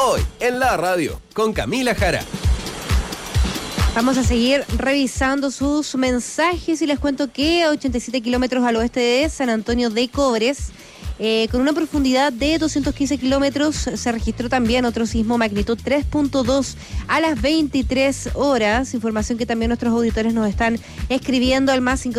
Hoy, en la radio, con Camila Jara. Vamos a seguir revisando sus mensajes y les cuento que a 87 kilómetros al oeste de San Antonio de Cobres, con una profundidad de 215 kilómetros, se registró también otro sismo magnitud 3.2 a las 23 horas. Información que también nuestros auditores nos están escribiendo al más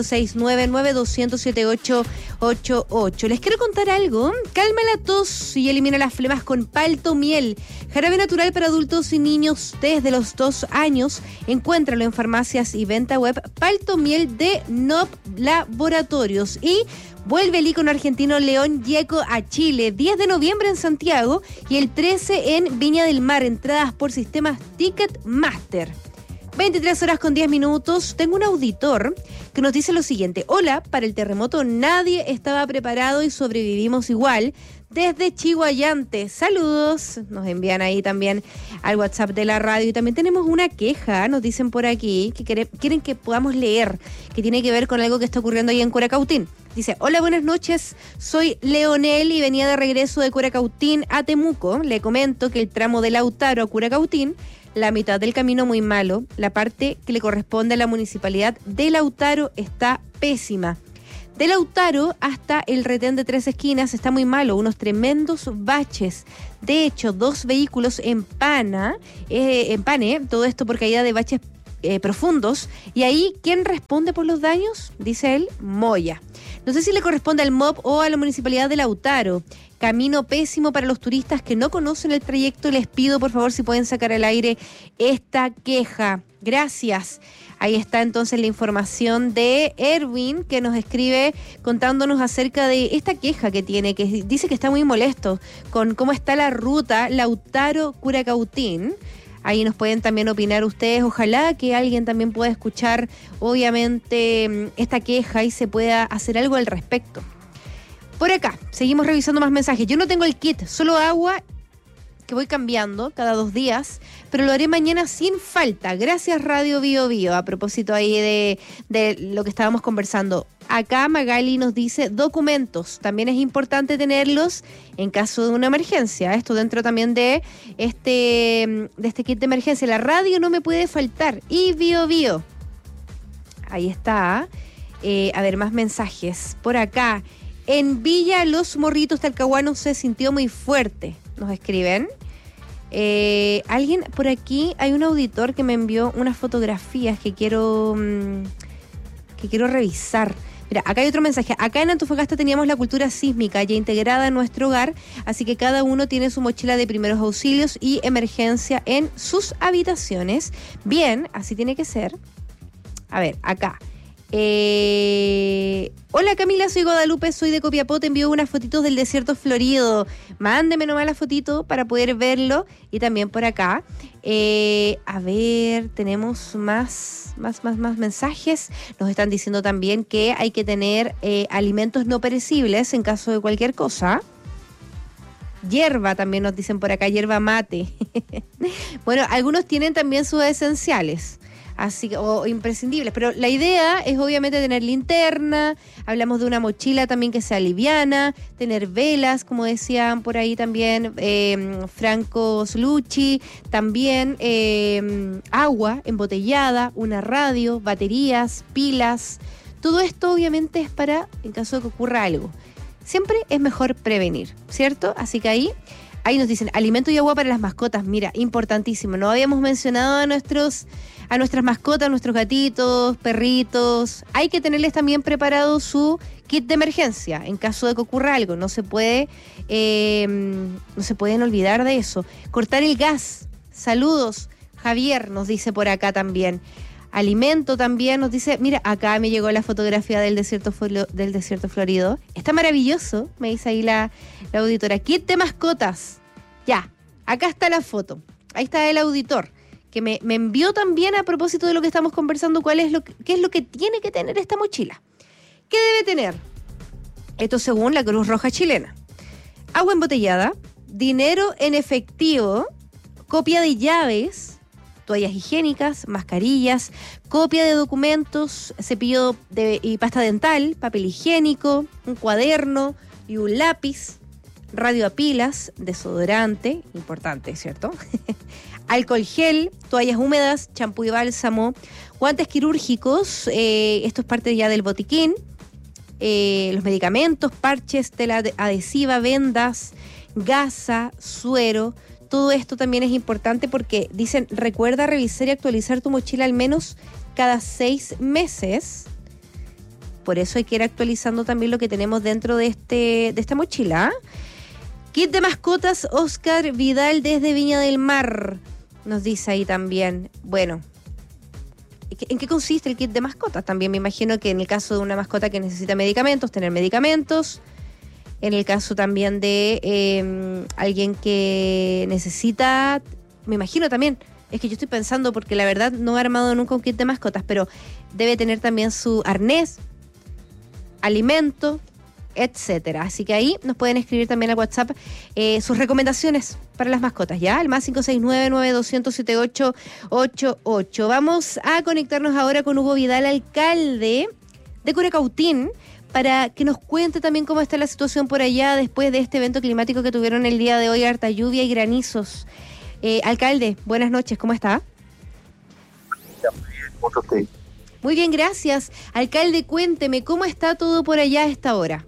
569-9200-8888. Les quiero contar algo. Calma la tos y elimina las flemas con Palto Miel. Jarabe natural para adultos y niños desde los 2 años. Encuéntralo en farmacias y venta web. Palto Miel de NOP Laboratorios. Y vuelve el ícono argentino León Gieco a Chile, 10 de noviembre en Santiago y el 13 en Viña del Mar, entradas por sistemas Ticketmaster. 23 horas con 10 minutos, tengo un auditor que nos dice lo siguiente: hola, para el terremoto nadie estaba preparado y sobrevivimos igual. Desde Chihuayante, saludos, nos envían ahí también al WhatsApp de la radio. Y también tenemos una queja, nos dicen por aquí, que quieren que podamos leer, que tiene que ver con algo que está ocurriendo ahí en Curacautín. Dice: hola, buenas noches, soy Leonel y venía de regreso de Curacautín a Temuco. Le comento que el tramo de Lautaro a Curacautín, la mitad del camino muy malo, la parte que le corresponde a la municipalidad de Lautaro está pésima. De Lautaro hasta el retén de Tres Esquinas está muy malo, unos tremendos baches. De hecho, 2 vehículos empane, todo esto por caída de baches profundos. Y ahí, ¿quién responde por los daños? Dice él, Moya. No sé si le corresponde al MOP o a la municipalidad de Lautaro. Camino pésimo para los turistas que no conocen el trayecto. Les pido, por favor, si pueden sacar al aire esta queja. Gracias. Ahí está entonces la información de Erwin, que nos escribe contándonos acerca de esta queja que tiene, que dice que está muy molesto con cómo está la ruta Lautaro-Curacautín. Ahí nos pueden también opinar ustedes. Ojalá que alguien también pueda escuchar, obviamente, esta queja y se pueda hacer algo al respecto. Por acá, seguimos revisando más mensajes. Yo no tengo el kit, solo agua, que voy cambiando cada 2 días, pero lo haré mañana sin falta. Gracias, Radio Bio Bio. A propósito ahí de lo que estábamos conversando. Acá Magali nos dice documentos. También es importante tenerlos en caso de una emergencia. Esto dentro también de este kit de emergencia. La radio no me puede faltar. Y Bio Bio. Ahí está. A ver, más mensajes. Por acá. En Villa Los Morritos, Talcahuano, se sintió muy fuerte. Nos escriben. Alguien por aquí, hay un auditor que me envió unas fotografías que quiero revisar. Mira, acá hay otro mensaje. Acá en Antofagasta teníamos la cultura sísmica ya integrada en nuestro hogar, así que cada uno tiene su mochila de primeros auxilios y emergencia en sus habitaciones. Bien, así tiene que ser. A ver, acá. Hola Camila, soy Guadalupe, soy de Copiapó, te envío unas fotitos del desierto florido. Mándeme nomás la fotito para poder verlo. Y también por acá, a ver, tenemos más mensajes. Nos están diciendo también que hay que tener alimentos no perecibles en caso de cualquier cosa. Hierba también nos dicen por acá, hierba mate. Bueno, algunos tienen también sus esenciales, así o imprescindibles, pero la idea es obviamente tener linterna. Hablamos de una mochila también que sea liviana, tener velas, como decían por ahí también Franco Slucci, también agua embotellada, una radio, baterías, pilas. Todo esto obviamente es para, en caso de que ocurra algo. Siempre es mejor prevenir, ¿cierto? Así que ahí nos dicen alimento y agua para las mascotas. Mira, importantísimo. No habíamos mencionado a nuestras mascotas, nuestros gatitos, perritos. Hay que tenerles también preparado su kit de emergencia en caso de que ocurra algo. No se pueden olvidar de eso. Cortar el gas. Saludos. Javier nos dice por acá también. Alimento también nos dice, mira, acá me llegó la fotografía del desierto florido. Está maravilloso, me dice ahí la auditora. Kit de mascotas. Ya, acá está la foto. Ahí está el auditor, que me envió también a propósito de lo que estamos conversando, qué es lo que tiene que tener esta mochila. ¿Qué debe tener? Esto según la Cruz Roja Chilena. Agua embotellada, dinero en efectivo, copia de llaves, toallas higiénicas, mascarillas, copia de documentos, cepillo y pasta dental, papel higiénico, un cuaderno y un lápiz, radio a pilas, desodorante, importante, ¿cierto? Alcohol gel, toallas húmedas, champú y bálsamo, guantes quirúrgicos, esto es parte ya del botiquín, los medicamentos, parches, tela adhesiva, vendas, gasa, suero. Todo esto también es importante porque dicen, recuerda revisar y actualizar tu mochila al menos cada 6 meses. Por eso hay que ir actualizando también lo que tenemos dentro de esta mochila. Kit de mascotas, Oscar Vidal desde Viña del Mar, nos dice ahí también. Bueno, ¿en qué consiste el kit de mascotas? También me imagino que en el caso de una mascota que necesita medicamentos, tener medicamentos. En el caso también de alguien que necesita, me imagino también, es que yo estoy pensando porque la verdad no he armado nunca un kit de mascotas, pero debe tener también su arnés, alimento, etcétera. Así que ahí nos pueden escribir también al WhatsApp sus recomendaciones para las mascotas, ¿ya? El más 569-9200-7888. Vamos a conectarnos ahora con Hugo Vidal, alcalde de Curacautín, para que nos cuente también cómo está la situación por allá después de este evento climático que tuvieron el día de hoy, harta lluvia y granizos. Alcalde, buenas noches, ¿cómo está? Muy bien, gracias. Alcalde, cuénteme, ¿cómo está todo por allá a esta hora?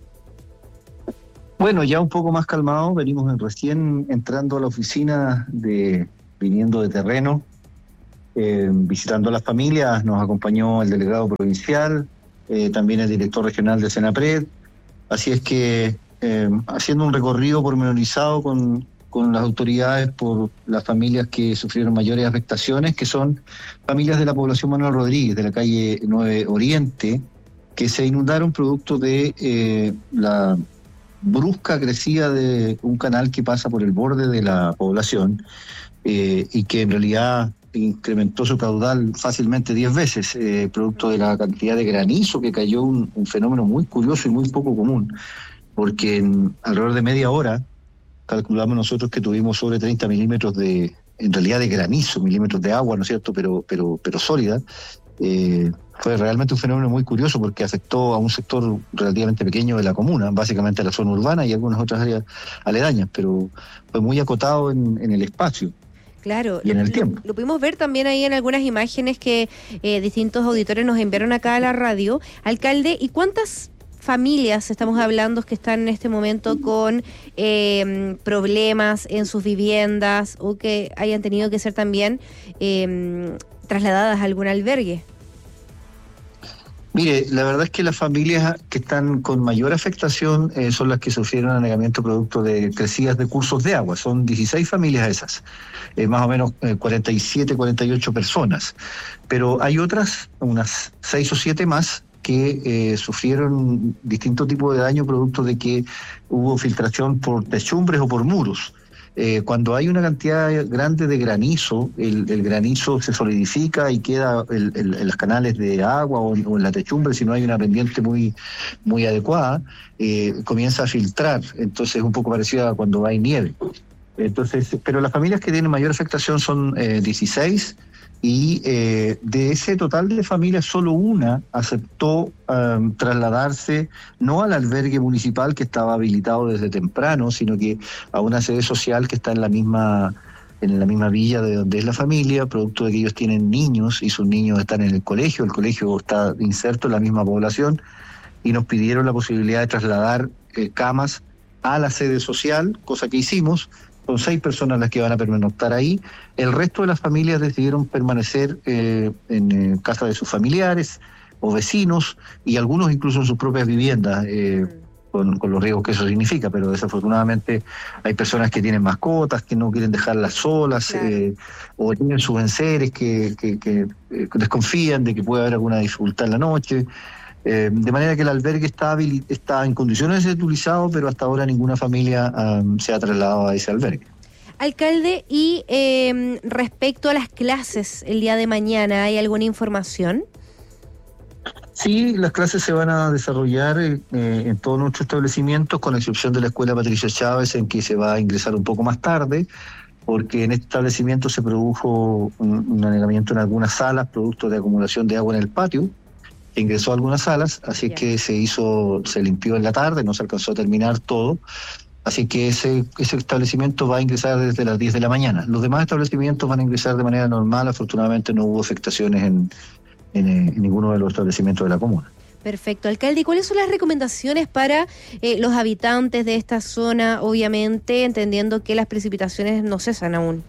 Bueno, ya un poco más calmado, venimos recién entrando a la oficina, viniendo de terreno, visitando a las familias, nos acompañó el delegado provincial, también el director regional de Senapred, así es que haciendo un recorrido pormenorizado con las autoridades por las familias que sufrieron mayores afectaciones, que son familias de la población Manuel Rodríguez, de la calle 9 Oriente, que se inundaron producto de la brusca crecida de un canal que pasa por el borde de la población y que en realidad incrementó su caudal fácilmente 10 veces, producto de la cantidad de granizo que cayó, un fenómeno muy curioso y muy poco común, porque en alrededor de media hora calculamos nosotros que tuvimos sobre 30 milímetros en realidad de granizo, milímetros de agua, ¿no es cierto?, pero sólida. Fue realmente un fenómeno muy curioso porque afectó a un sector relativamente pequeño de la comuna, básicamente a la zona urbana y algunas otras áreas aledañas, pero fue muy acotado en el espacio. Claro, y en el tiempo. Lo pudimos ver también ahí en algunas imágenes que distintos auditores nos enviaron acá a la radio. Alcalde, ¿y cuántas familias estamos hablando que están en este momento con problemas en sus viviendas o que hayan tenido que ser también trasladadas a algún albergue? Mire, la verdad es que las familias que están con mayor afectación son las que sufrieron anegamiento producto de crecidas de cursos de agua. Son 16 familias esas, más o menos 47, 48 personas. Pero hay otras, unas 6 o 7 más, que sufrieron distintos tipos de daño producto de que hubo filtración por techumbres o por muros. Cuando hay una cantidad grande de granizo, el granizo se solidifica y queda en los canales de agua o en la techumbre, si no hay una pendiente muy adecuada, comienza a filtrar. Entonces es un poco parecido a cuando hay nieve. Entonces, pero las familias que tienen mayor afectación son 16 y de ese total de familias solo una aceptó trasladarse no al albergue municipal que estaba habilitado desde temprano, sino que a una sede social que está en la misma villa de donde es la familia, producto de que ellos tienen niños y sus niños están en el colegio está inserto en la misma población y nos pidieron la posibilidad de trasladar camas a la sede social, cosa que hicimos. Son 6 personas las que van a pernoctar ahí. El resto de las familias decidieron permanecer en casa de sus familiares o vecinos y algunos incluso en sus propias viviendas, con los riesgos que eso significa, pero desafortunadamente hay personas que tienen mascotas, que no quieren dejarlas solas, claro. O tienen sus enseres que desconfían de que puede haber alguna dificultad en la noche. De manera que el albergue está en condiciones de ser utilizado, pero hasta ahora ninguna familia se ha trasladado a ese albergue. Alcalde, y respecto a las clases el día de mañana, ¿hay alguna información? Sí, las clases se van a desarrollar en todos nuestros establecimientos, con excepción de la Escuela Patricia Chávez, en que se va a ingresar un poco más tarde, porque en este establecimiento se produjo un anegamiento en algunas salas, producto de acumulación de agua en el patio. Ingresó a algunas salas, así es que se limpió en la tarde, no se alcanzó a terminar todo, Así que ese establecimiento va a ingresar desde las 10 de la mañana. Los demás establecimientos van a ingresar de manera normal. Afortunadamente no hubo afectaciones en ninguno de los establecimientos de la comuna. Perfecto. Alcalde, ¿y cuáles son las recomendaciones para los habitantes de esta zona, obviamente, entendiendo que las precipitaciones no cesan aún?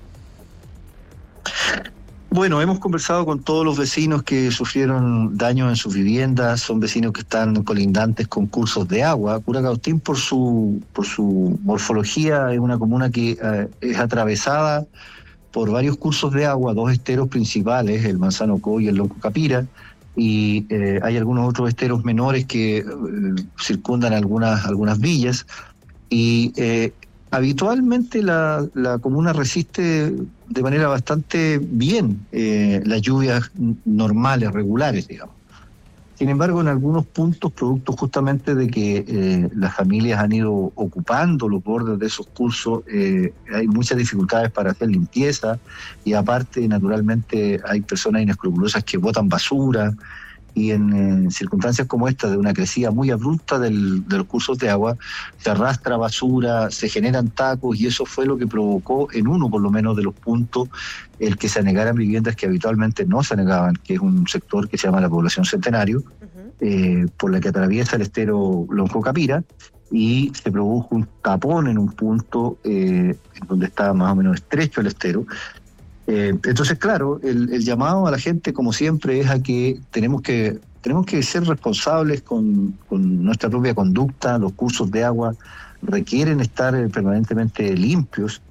Bueno, hemos conversado con todos los vecinos que sufrieron daños en sus viviendas. Son vecinos que están colindantes con cursos de agua. Curacautín, por su morfología, es una comuna que es atravesada por varios cursos de agua, 2 esteros principales, el Manzano Co y el Lonco Capira, y hay algunos otros esteros menores que circundan algunas villas, y habitualmente la comuna resiste de manera bastante bien las lluvias normales, regulares, digamos. Sin embargo, en algunos puntos, producto justamente de que las familias han ido ocupando los bordes de esos cursos, hay muchas dificultades para hacer limpieza, y aparte, naturalmente, hay personas inescrupulosas que botan basura, y en circunstancias como esta, de una crecida muy abrupta de los cursos de agua, se arrastra basura, se generan tacos, y eso fue lo que provocó, en uno por lo menos de los puntos, el que se anegaran viviendas que habitualmente no se anegaban, que es un sector que se llama la población Centenario, por la que atraviesa el estero Lonco Capira, y se produjo un tapón en un punto en donde estaba más o menos estrecho el estero. Entonces, claro, el llamado a la gente, como siempre, es a que tenemos que ser responsables con nuestra propia conducta. Los cursos de agua requieren estar permanentemente limpios,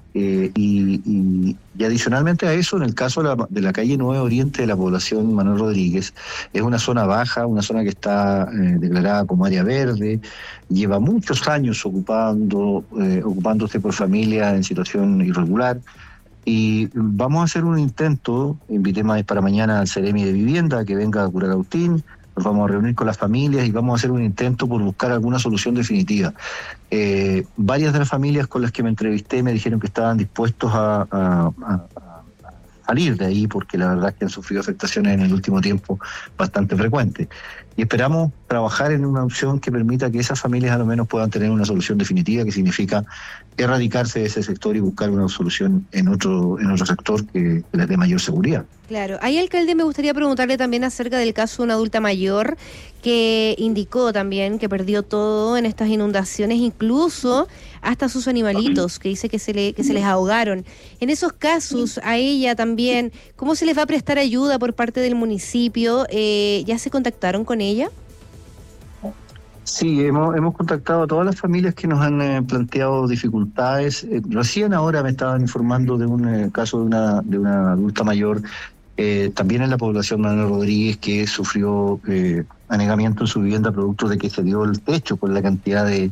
y adicionalmente a eso, en el caso de la calle 9 Oriente de la población Manuel Rodríguez, es una zona baja, una zona que está declarada como área verde, lleva muchos años ocupándose por familias en situación irregular. Y vamos a hacer un intento, invité para mañana al Seremi de Vivienda que venga a Curacautín, nos vamos a reunir con las familias y vamos a hacer un intento por buscar alguna solución definitiva. Varias de las familias con las que me entrevisté me dijeron que estaban dispuestos a salir de ahí, porque la verdad es que han sufrido afectaciones en el último tiempo bastante frecuentes. Y esperamos trabajar en una opción que permita que esas familias a lo menos puedan tener una solución definitiva, que significa erradicarse de ese sector y buscar una solución en otro sector que les dé mayor seguridad. Claro. Ahí, alcalde, me gustaría preguntarle también acerca del caso de una adulta mayor que indicó también que perdió todo en estas inundaciones, incluso hasta sus animalitos, que dice que se les ahogaron. En esos casos, a ella también, ¿cómo se les va a prestar ayuda por parte del municipio? ¿Ya se contactaron con ella? Sí, hemos contactado a todas las familias que nos han planteado dificultades. Recién ahora me estaban informando de un caso de una adulta mayor, también en la población Manuel Rodríguez, que sufrió anegamiento en su vivienda producto de que se dio el techo por la cantidad de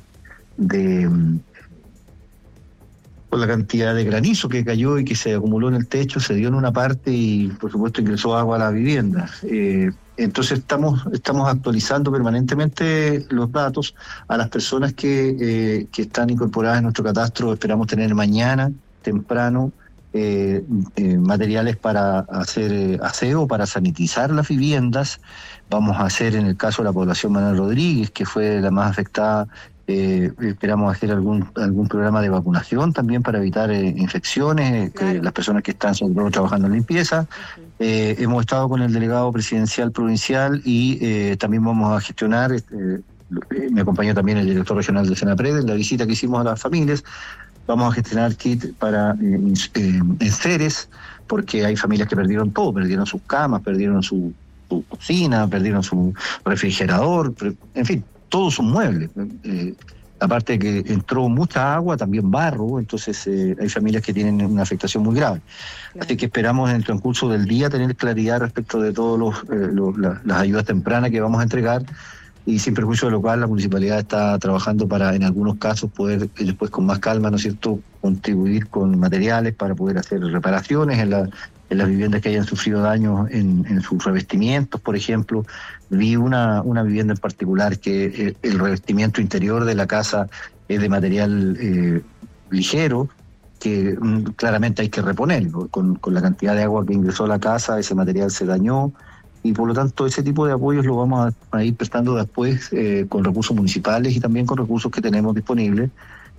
granizo que cayó y que se acumuló en el techo, se dio en una parte y por supuesto ingresó agua a la vivienda. Entonces estamos actualizando permanentemente los datos a las personas que están incorporadas en nuestro catastro. Esperamos tener mañana temprano materiales para hacer aseo, para sanitizar las viviendas. Vamos a hacer, en el caso de la población Manuel Rodríguez, que fue la más afectada, esperamos hacer algún programa de vacunación también para evitar infecciones, claro. Las personas que están sobre todo trabajando en limpieza. Hemos estado con el delegado presidencial provincial y también vamos a gestionar, me acompañó también el director regional del Senapred en la visita que hicimos a las familias. Vamos a gestionar kits para enseres, porque hay familias que perdieron todo, perdieron sus camas, perdieron su cocina, perdieron su refrigerador, en fin, todos sus muebles. Aparte de que entró mucha agua, también barro, entonces hay familias que tienen una afectación muy grave. Claro. Así que esperamos en el transcurso del día tener claridad respecto de todas las ayudas tempranas que vamos a entregar, y sin perjuicio de lo cual la municipalidad está trabajando para, en algunos casos, poder después con más calma, ¿no es cierto?, contribuir con materiales para poder hacer reparaciones en las viviendas que hayan sufrido daños en sus revestimientos, por ejemplo. Vi una vivienda en particular que el revestimiento interior de la casa es de material ligero, que claramente hay que reponerlo. Con la cantidad de agua que ingresó a la casa, ese material se dañó, y por lo tanto ese tipo de apoyos lo vamos a ir prestando después con recursos municipales y también con recursos que tenemos disponibles.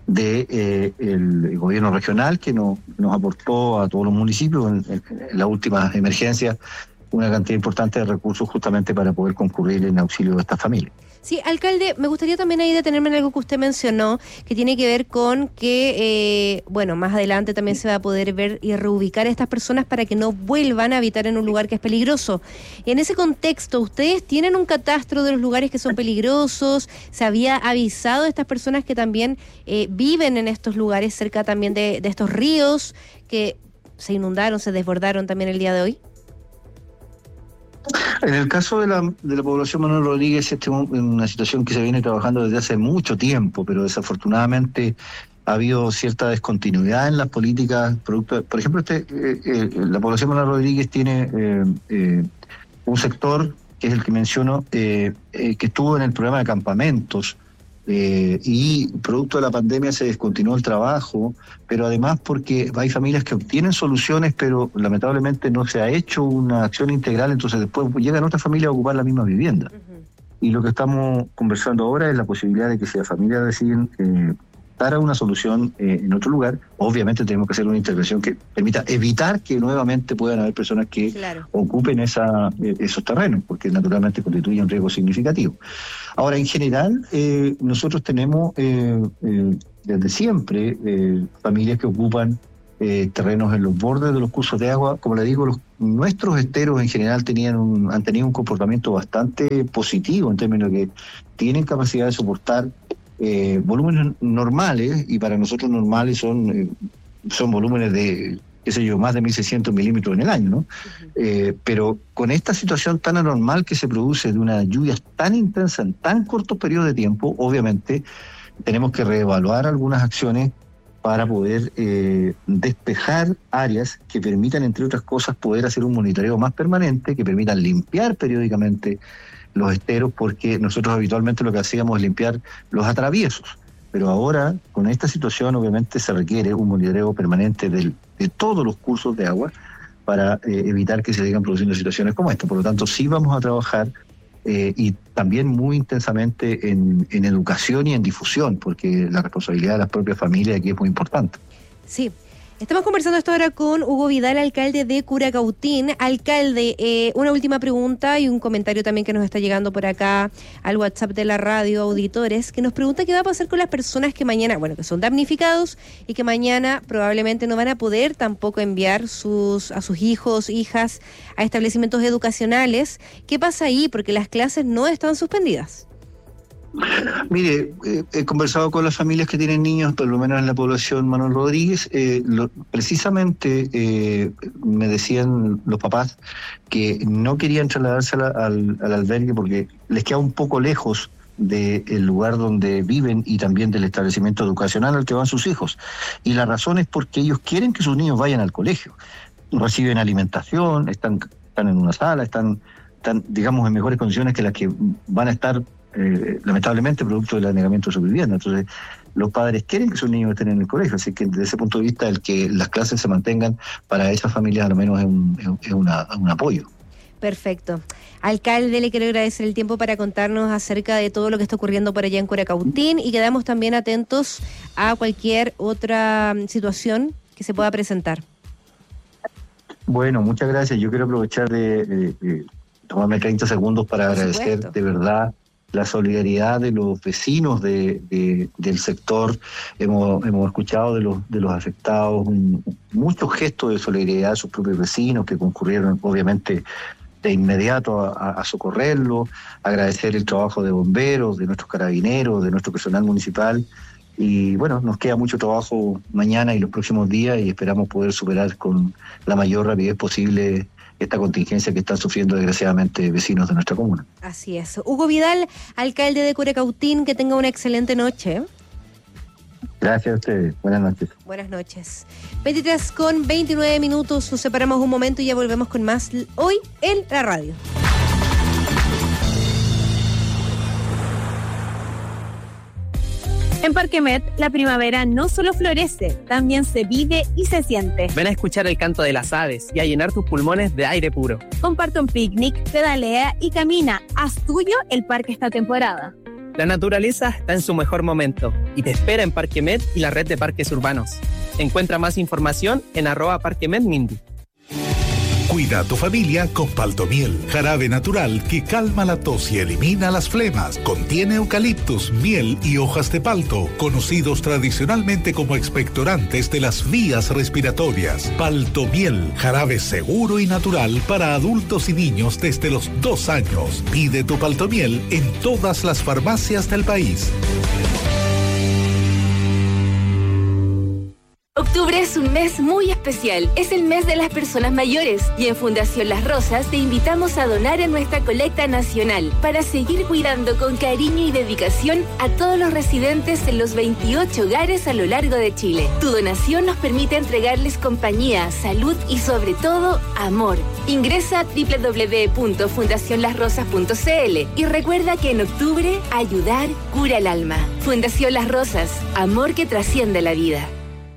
el gobierno regional, que nos aportó a todos los municipios en las últimas emergencias una cantidad importante de recursos justamente para poder concurrir en auxilio de estas familias. Sí, alcalde, me gustaría también ahí detenerme en algo que usted mencionó, que tiene que ver con que, más adelante también se va a poder ver y reubicar a estas personas para que no vuelvan a habitar en un lugar que es peligroso. Y en ese contexto, ¿ustedes tienen un catastro de los lugares que son peligrosos? ¿Se había avisado a estas personas que también viven en estos lugares, cerca también de estos ríos que se inundaron, se desbordaron también el día de hoy? En el caso de la población Manuel Rodríguez, esta es una situación que se viene trabajando desde hace mucho tiempo, pero desafortunadamente ha habido cierta descontinuidad en las políticas. Por ejemplo, la población Manuel Rodríguez tiene un sector, que es el que menciono, que estuvo en el programa de campamentos, y producto de la pandemia se descontinuó el trabajo, pero además porque hay familias que obtienen soluciones, pero lamentablemente no se ha hecho una acción integral, entonces después llegan otras familias a ocupar la misma vivienda. Uh-huh. Y lo que estamos conversando ahora es la posibilidad de que si las familias deciden dar una solución en otro lugar, obviamente tenemos que hacer una intervención que permita evitar que nuevamente puedan haber personas que ocupen esos terrenos, porque naturalmente constituye un riesgo significativo. Ahora, en general, nosotros tenemos desde siempre familias que ocupan terrenos en los bordes de los cursos de agua. Como le digo, nuestros esteros en general han tenido un comportamiento bastante positivo en términos de que tienen capacidad de soportar volúmenes normales, y para nosotros normales son volúmenes de, más de 1.600 milímetros en el año, ¿no? Uh-huh. Pero con esta situación tan anormal que se produce de una lluvia tan intensa en tan corto periodo de tiempo, obviamente tenemos que reevaluar algunas acciones para poder despejar áreas que permitan, entre otras cosas, poder hacer un monitoreo más permanente, que permitan limpiar periódicamente los esteros, porque nosotros habitualmente lo que hacíamos es limpiar los atraviesos, pero ahora con esta situación obviamente se requiere un monitoreo permanente de todos los cursos de agua para evitar que se sigan produciendo situaciones como esta. Por lo tanto, sí vamos a trabajar y también muy intensamente en educación y en difusión, porque la responsabilidad de las propias familias aquí es muy importante. Sí. Estamos conversando hasta ahora con Hugo Vidal, alcalde de Curacautín. Alcalde, una última pregunta y un comentario también que nos está llegando por acá al WhatsApp de la radio, auditores, que nos pregunta qué va a pasar con las personas que mañana, que son damnificados y que mañana probablemente no van a poder tampoco enviar a sus hijos, hijas a establecimientos educacionales. ¿Qué pasa ahí? Porque las clases no están suspendidas. Mire, he conversado con las familias que tienen niños, por lo menos en la población Manuel Rodríguez. Precisamente me decían los papás que no querían trasladarse al albergue porque les queda un poco lejos del lugar donde viven y también del establecimiento educacional al que van sus hijos. Y la razón es porque ellos quieren que sus niños vayan al colegio. Reciben alimentación, están en una sala, están, digamos, en mejores condiciones que las que van a estar lamentablemente producto del anegamiento de su vivienda. Entonces los padres quieren que sus niños estén en el colegio, así que desde ese punto de vista el que las clases se mantengan para esas familias a lo menos es un apoyo. Perfecto. Alcalde, le quiero agradecer el tiempo para contarnos acerca de todo lo que está ocurriendo por allá en Curacautín, y quedamos también atentos a cualquier otra situación que se pueda presentar. Bueno, muchas gracias. Yo quiero aprovechar de tomarme 30 segundos para agradecer de verdad la solidaridad de los vecinos del sector. Hemos escuchado de los afectados muchos gestos de solidaridad de sus propios vecinos que concurrieron obviamente de inmediato a socorrerlo, agradecer el trabajo de bomberos, de nuestros carabineros, de nuestro personal municipal. Y bueno, nos queda mucho trabajo mañana y los próximos días, y esperamos poder superar con la mayor rapidez posible esta contingencia que están sufriendo desgraciadamente vecinos de nuestra comuna. Así es. Hugo Vidal, alcalde de Curacautín, que tenga una excelente noche. Gracias a ustedes. Buenas noches. Buenas noches. 23:29, nos separamos un momento y ya volvemos con más hoy en la radio. En Parque Met, la primavera no solo florece, también se vive y se siente. Ven a escuchar el canto de las aves y a llenar tus pulmones de aire puro. Comparte un picnic, pedalea y camina. Haz tuyo el parque esta temporada. La naturaleza está en su mejor momento y te espera en Parque Med y la red de parques urbanos. Encuentra más información en @parquemedmindy. Cuida a tu familia con Paltomiel, jarabe natural que calma la tos y elimina las flemas. Contiene eucaliptus, miel y hojas de palto, conocidos tradicionalmente como expectorantes de las vías respiratorias. Paltomiel, jarabe seguro y natural para adultos y niños desde los 2 años. Pide tu Paltomiel en todas las farmacias del país. Octubre es un mes muy especial, es el mes de las personas mayores y en Fundación Las Rosas te invitamos a donar en nuestra colecta nacional para seguir cuidando con cariño y dedicación a todos los residentes en los 28 hogares a lo largo de Chile. Tu donación nos permite entregarles compañía, salud y sobre todo, amor. Ingresa a www.fundacionlasrosas.cl y recuerda que en octubre, ayudar cura el alma. Fundación Las Rosas, amor que trasciende la vida.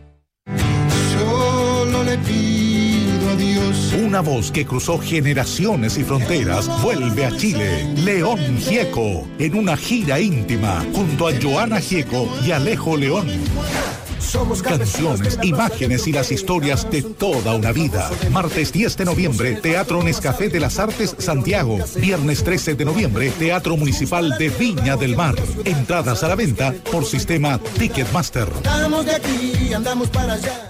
Le pido a Dios. Una voz que cruzó generaciones y fronteras vuelve a Chile. León Gieco, en una gira íntima junto a Joana Gieco y Alejo León. Canciones, imágenes y las historias de toda una vida. Martes 10 de noviembre, Teatro Nescafé de las Artes, Santiago. Viernes 13 de noviembre, Teatro Municipal de Viña del Mar. Entradas a la venta por sistema Ticketmaster. Andamos de aquí, andamos para allá.